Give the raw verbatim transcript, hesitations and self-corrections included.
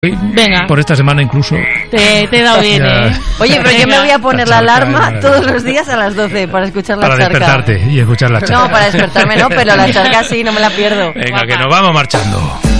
Venga. Por esta semana incluso. Te, te he dado bien, Ya. ¿eh? Oye, pero yo me voy a poner la alarma todos los días a las doce para escuchar la Para charca. despertarte y escuchar la charca. No, para despertarme no, pero la charca sí, no me la pierdo. Venga, que nos vamos marchando.